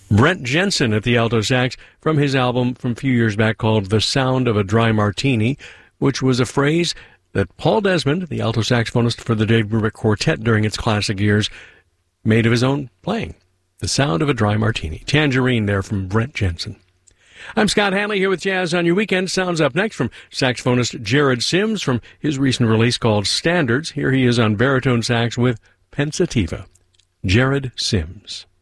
Brent Jensen at the alto sax from his album from a few years back called The Sound of a Dry Martini, which was a phrase that Paul Desmond, the alto saxophonist for the Dave Brubeck Quartet during its classic years, made of his own playing. The Sound of a Dry Martini. Tangerine there from Brent Jensen. I'm Scott Hanley here with Jazz on Your Weekend. Sounds up next from saxophonist Jared Sims from his recent release called Standards. Here he is on baritone sax with Pensativa. Jared Sims.